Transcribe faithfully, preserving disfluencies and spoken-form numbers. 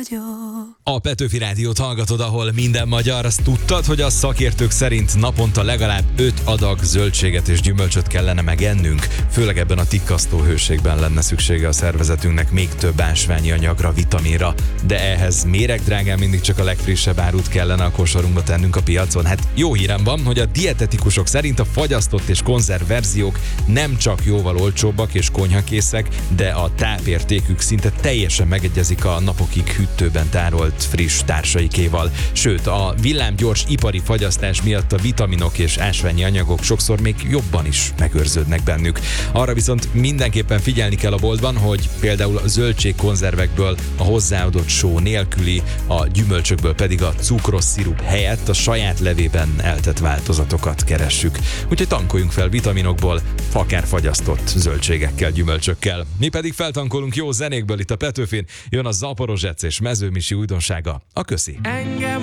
A Petőfi Rádiót hallgatod, ahol minden magyar. Azt tudtad, hogy a szakértők szerint naponta legalább öt adag zöldséget és gyümölcsöt kellene megennünk? Főleg ebben a tikkasztó hőségben lenne szüksége a szervezetünknek még több ásványi anyagra, vitaminra. De ehhez méregdrágán mindig csak a legfrissebb árut kellene a kosarunkba tennünk a piacon. Hát jó hírem van, hogy a dietetikusok szerint a fagyasztott és konzerv verziók nem csak jóval olcsóbbak és konyhakészek, de a tápértékük szinte teljesen megegyezik a napokig hűtőben tárolt friss társaikéval. Sőt, a villámgyors ipari fagyasztás miatt a vitaminok és ásványi anyagok sokszor még jobban is megőrződnek bennük. Arra viszont mindenképpen figyelni kell a boltban, hogy például a zöldségkonzervekből a hozzáadott só nélküli, a gyümölcsökből pedig a cukros szirup helyett a saját levében eltett változatokat keressük. Úgyhogy tankoljunk fel vitaminokból, akár fagyasztott zöldségekkel, gyümölcsökkel. Mi pedig feltankolunk jó zenékből itt a Petőfin. Jön a Zaporozsec és Mezőmisi újdonsága, a Köszi. Engem